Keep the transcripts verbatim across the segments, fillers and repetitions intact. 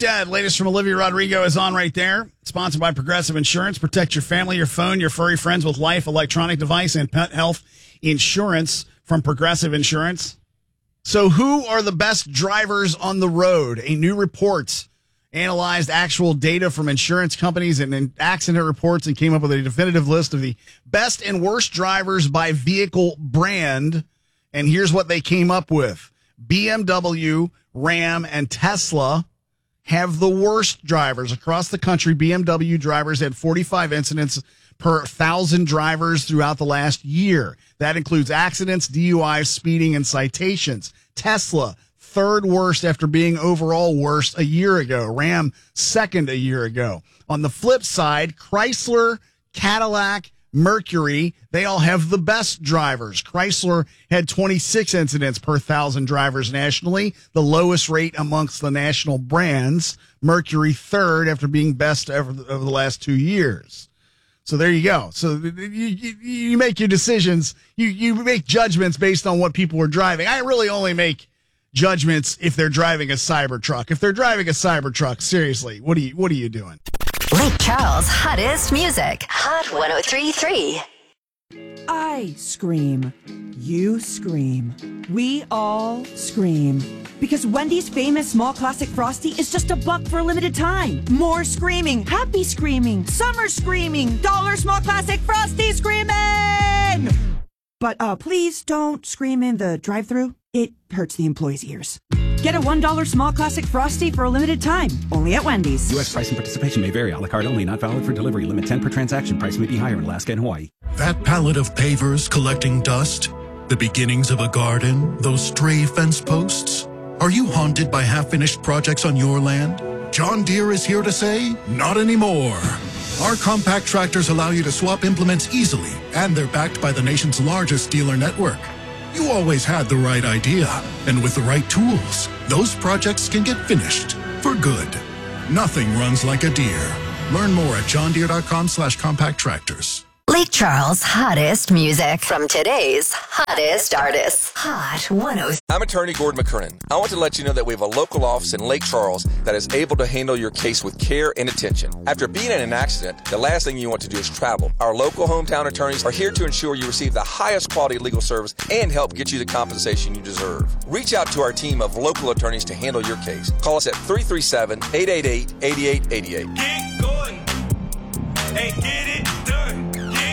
Dead. Latest from Olivia Rodrigo is on right there. Sponsored by Progressive Insurance. Protect your family, your phone, your furry friends with life, electronic device, and pet health insurance from Progressive Insurance. So who are the best drivers on the road? A new report analyzed actual data from insurance companies and accident reports and came up with a definitive list of the best and worst drivers by vehicle brand. And here's what they came up with. B M W, Ram, and Tesla have the worst drivers across the country. B M W drivers had forty-five incidents per thousand drivers throughout the last year. That includes accidents, D U Is, speeding, and citations. Tesla, third worst after being overall worst a year ago. Ram, second a year ago. On the flip side, Chrysler, Cadillac, Mercury, they all have the best drivers. Chrysler had twenty-six incidents per thousand drivers nationally, the lowest rate amongst the national brands. Mercury third after being best over the, over the last two years. So there you go. So you, you, you make your decisions. You, you make judgments based on what people are driving. I really only make judgments if they're driving a Cybertruck. If they're driving a Cybertruck, seriously, what are you, what are you doing? Lake Charles' hottest music. Hot one oh three point three. I scream. You scream. We all scream. Because Wendy's famous small classic Frosty is just a buck for a limited time. More screaming. Happy screaming. Summer screaming. Dollar small classic Frosty screaming! But uh, please don't scream in the drive-thru. It hurts the employees' ears. Get a one dollar small classic Frosty for a limited time. Only at Wendy's. U S price and participation may vary. A la carte only. Not valid for delivery. Limit ten per transaction. Price may be higher in Alaska and Hawaii. That pallet of pavers collecting dust? The beginnings of a garden? Those stray fence posts? Are you haunted by half-finished projects on your land? John Deere is here to say, not anymore. Our compact tractors allow you to swap implements easily, and they're backed by the nation's largest dealer network. You always had the right idea, and with the right tools, those projects can get finished for good. Nothing runs like a Deere. Learn more at johndeere.com slash compact tractors. Lake Charles' hottest music from today's hottest artists. Hot one oh three. I'm attorney Gordon McKernan. I want to let you know that we have a local office in Lake Charles that is able to handle your case with care and attention. After being in an accident, the last thing you want to do is travel. Our local hometown attorneys are here to ensure you receive the highest quality legal service and help get you the compensation you deserve. Reach out to our team of local attorneys to handle your case. Call us at three three seven, eight eight eight, eight eight eight eight. Get going and get it done.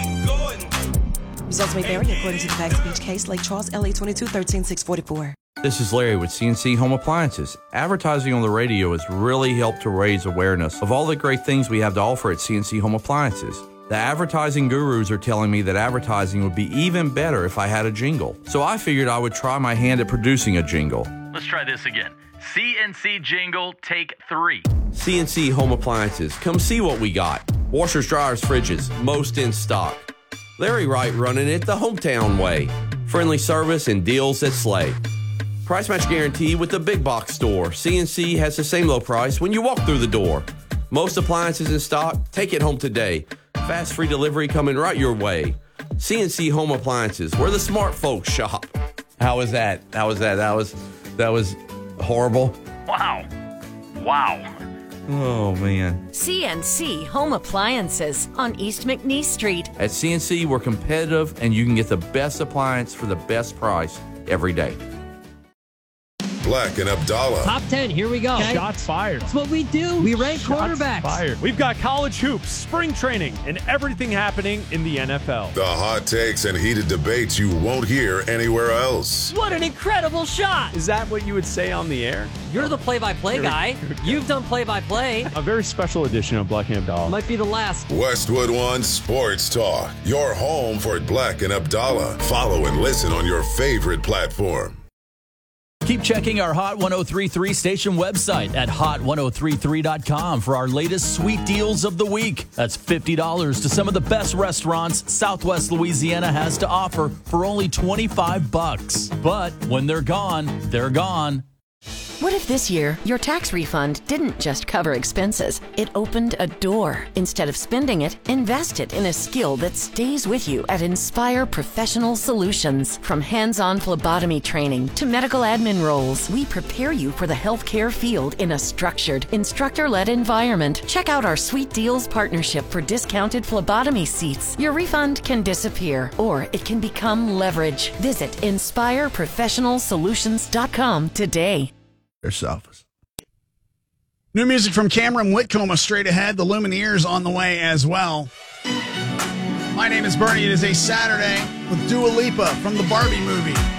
Results may vary according to the facts of each case. Lake Charles, L A twenty-two, thirteen six forty-four. This is Larry with C N C Home Appliances. Advertising on the radio has really helped to raise awareness of all the great things we have to offer at C N C Home Appliances. The advertising gurus are telling me that advertising would be even better if I had a jingle. So I figured I would try my hand at producing a jingle. Let's try this again. C N C jingle, take three. C N C Home Appliances. Come see what we got. Washers, dryers, fridges, most in stock. Larry Wright running it the hometown way. Friendly service and deals that slay. Price match guarantee with the big box store. C N C has the same low price when you walk through the door. Most appliances in stock. Take it home today. Fast free delivery coming right your way. C N C Home Appliances, where the smart folks shop. How was that? How was that? That was that was horrible. Wow. Wow. Oh, man. C N C Home Appliances on East McNeese Street. At C N C, we're competitive, and you can get the best appliance for the best price every day. Black and Abdallah. Top ten, here we go. Okay. Shots fired. That's what we do. We rank Shots quarterbacks. Fired. We've got college hoops, spring training, and everything happening in the N F L. The hot takes and heated debates you won't hear anywhere else. What an incredible shot. Is that what you would say on the air? You're the play-by-play guy. You've done play-by-play. A very special edition of Black and Abdallah. Might be the last. Westwood One Sports Talk. Your home for Black and Abdallah. Follow and listen on your favorite platform. Keep checking our Hot one oh three point three station website at hot ten thirty-three dot com for our latest sweet deals of the week. That's fifty dollars to some of the best restaurants Southwest Louisiana has to offer for only twenty-five bucks. But when they're gone, they're gone. What if this year your tax refund didn't just cover expenses? It opened a door. Instead of spending it, invest it in a skill that stays with you at Inspire Professional Solutions. From hands-on phlebotomy training to medical admin roles, we prepare you for the healthcare field in a structured, instructor-led environment. Check out our Sweet Deals partnership for discounted phlebotomy seats. Your refund can disappear, or it can become leverage. Visit inspire professional solutions dot com today. Yourself. New music from Cameron Whitcomb straight ahead. The Lumineers on the way as well. My name is Bernie. It is a Saturday with Dua Lipa from the Barbie movie.